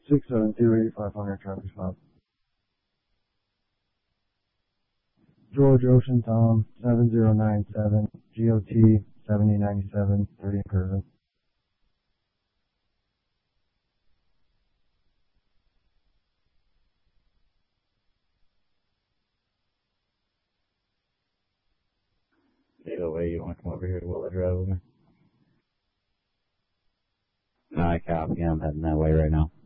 672-8500 traffic stop. George Ocean Tom 7097 GOT 7097 30 incursion. Either way, you want to come over here to Willow Drive with me? No, I copy. I'm heading that way right now.